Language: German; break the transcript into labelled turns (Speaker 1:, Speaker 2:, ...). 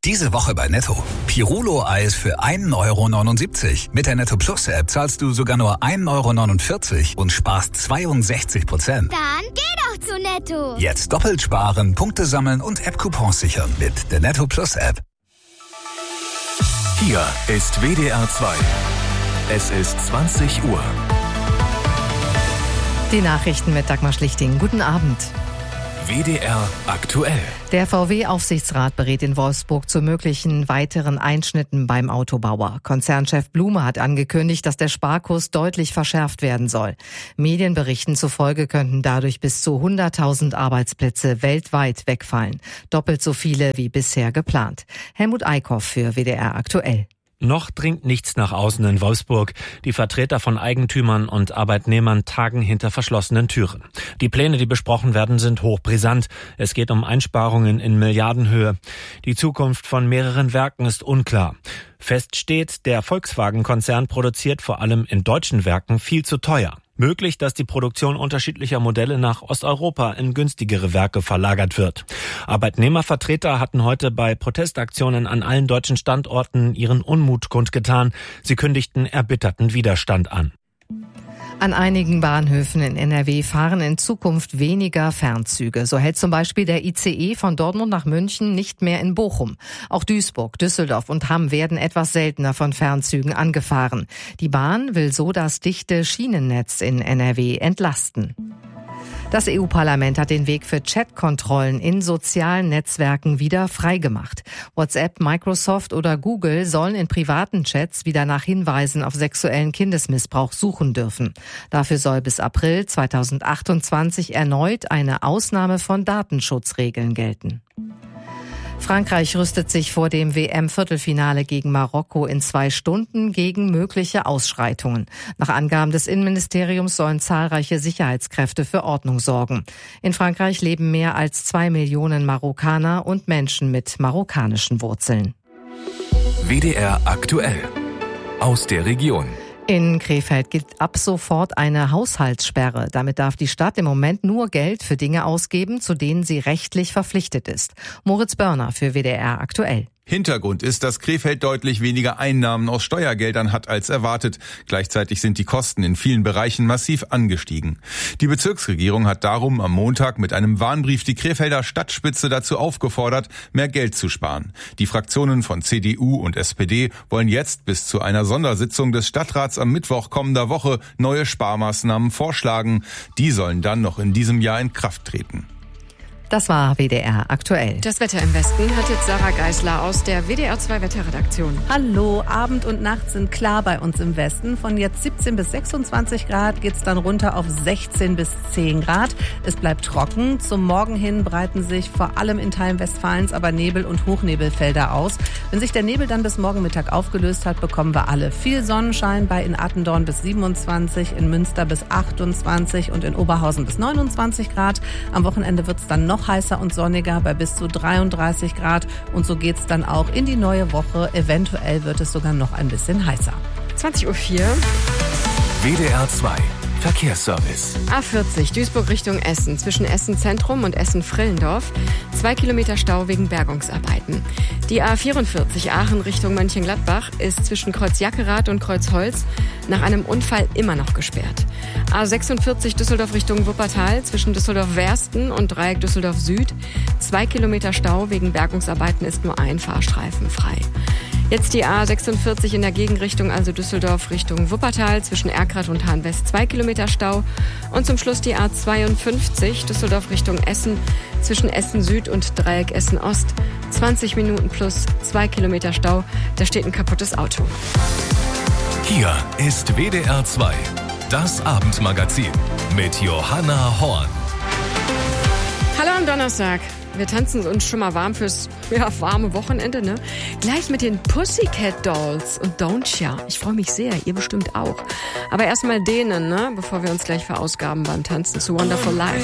Speaker 1: Diese Woche bei Netto. Pirulo-Eis für 1,79 €. Mit der Netto Plus App zahlst du sogar nur 1,49 € und sparst 62%.
Speaker 2: Dann geh doch zu Netto.
Speaker 1: Jetzt doppelt sparen, Punkte sammeln und App-Coupons sichern mit der Netto Plus App.
Speaker 3: Hier ist WDR 2. Es ist 20 Uhr.
Speaker 4: Die Nachrichten mit Dagmar Schlichting. Guten Abend.
Speaker 3: WDR aktuell.
Speaker 4: Der VW-Aufsichtsrat berät in Wolfsburg zu möglichen weiteren Einschnitten beim Autobauer. Konzernchef Blume hat angekündigt, dass der Sparkurs deutlich verschärft werden soll. Medienberichten zufolge könnten dadurch bis zu 100.000 Arbeitsplätze weltweit wegfallen. Doppelt so viele wie bisher geplant. Helmut Eickhoff für WDR aktuell.
Speaker 5: Noch dringt nichts nach außen in Wolfsburg. Die Vertreter von Eigentümern und Arbeitnehmern tagen hinter verschlossenen Türen. Die Pläne, die besprochen werden, sind hochbrisant. Es geht um Einsparungen in Milliardenhöhe. Die Zukunft von mehreren Werken ist unklar. Fest steht, der Volkswagen-Konzern produziert vor allem in deutschen Werken viel zu teuer. Möglich, dass die Produktion unterschiedlicher Modelle nach Osteuropa in günstigere Werke verlagert wird. Arbeitnehmervertreter hatten heute bei Protestaktionen an allen deutschen Standorten ihren Unmut kundgetan. Sie kündigten erbitterten Widerstand an.
Speaker 4: An einigen Bahnhöfen in NRW fahren in Zukunft weniger Fernzüge. So hält zum Beispiel der ICE von Dortmund nach München nicht mehr in Bochum. Auch Duisburg, Düsseldorf und Hamm werden etwas seltener von Fernzügen angefahren. Die Bahn will so das dichte Schienennetz in NRW entlasten. Das EU-Parlament hat den Weg für Chatkontrollen in sozialen Netzwerken wieder freigemacht. WhatsApp, Microsoft oder Google sollen in privaten Chats wieder nach Hinweisen auf sexuellen Kindesmissbrauch suchen dürfen. Dafür soll bis April 2028 erneut eine Ausnahme von Datenschutzregeln gelten. Frankreich rüstet sich vor dem WM-Viertelfinale gegen Marokko in 2 Stunden gegen mögliche Ausschreitungen. Nach Angaben des Innenministeriums sollen zahlreiche Sicherheitskräfte für Ordnung sorgen. In Frankreich leben mehr als 2 Millionen Marokkaner und Menschen mit marokkanischen Wurzeln.
Speaker 3: WDR aktuell. Aus der Region.
Speaker 4: In Krefeld gilt ab sofort eine Haushaltssperre. Damit darf die Stadt im Moment nur Geld für Dinge ausgeben, zu denen sie rechtlich verpflichtet ist. Moritz Börner für WDR aktuell.
Speaker 6: Hintergrund ist, dass Krefeld deutlich weniger Einnahmen aus Steuergeldern hat als erwartet. Gleichzeitig sind die Kosten in vielen Bereichen massiv angestiegen. Die Bezirksregierung hat darum am Montag mit einem Warnbrief die Krefelder Stadtspitze dazu aufgefordert, mehr Geld zu sparen. Die Fraktionen von CDU und SPD wollen jetzt bis zu einer Sondersitzung des Stadtrats am Mittwoch kommender Woche neue Sparmaßnahmen vorschlagen. Die sollen dann noch in diesem Jahr in Kraft treten.
Speaker 4: Das war WDR aktuell.
Speaker 7: Das Wetter im Westen hat jetzt Sarah Geisler aus der WDR 2 Wetterredaktion.
Speaker 8: Hallo, Abend und Nacht sind klar bei uns im Westen. Von jetzt 17 bis 26 Grad geht's dann runter auf 16 bis 10 Grad. Es bleibt trocken. Zum Morgen hin breiten sich vor allem in Teilen Westfalens aber Nebel- und Hochnebelfelder aus. Wenn sich der Nebel dann bis morgen Mittag aufgelöst hat, bekommen wir alle viel Sonnenschein. Bei in Attendorn bis 27, in Münster bis 28 und in Oberhausen bis 29 Grad. Am Wochenende wird's dann noch heißer und sonniger bei bis zu 33 Grad. Und so geht's dann auch in die neue Woche. Eventuell wird es sogar noch ein bisschen heißer.
Speaker 7: 20:04 Uhr.
Speaker 3: WDR 2. Verkehrsservice.
Speaker 7: A40 Duisburg Richtung Essen. Zwischen Essen Zentrum und Essen Frillendorf. 2 Kilometer Stau wegen Bergungsarbeiten. Die A44 Aachen Richtung Mönchengladbach ist zwischen Kreuz Jackerath und Kreuz Holz nach einem Unfall immer noch gesperrt. A46 Düsseldorf Richtung Wuppertal zwischen Düsseldorf-Wersten und Dreieck Düsseldorf Süd. 2 Kilometer Stau wegen Bergungsarbeiten ist nur ein Fahrstreifen frei. Jetzt die A46 in der Gegenrichtung, also Düsseldorf Richtung Wuppertal, zwischen Erkrath und Hahn-West 2 Kilometer Stau. Und zum Schluss die A52 Düsseldorf Richtung Essen, zwischen Essen Süd und Dreieck Essen Ost. 20 Minuten plus 2 Kilometer Stau, da steht ein kaputtes Auto.
Speaker 3: Hier ist WDR 2. Das Abendmagazin mit Johanna Horn.
Speaker 7: Hallo am Donnerstag. Wir tanzen uns schon mal warm fürs warme Wochenende, ne? Gleich mit den Pussycat Dolls und Don't Ya. Ich freue mich sehr, ihr bestimmt auch. Aber erstmal denen, ne? Bevor wir uns gleich verausgaben beim Tanzen zu Wonderful Life.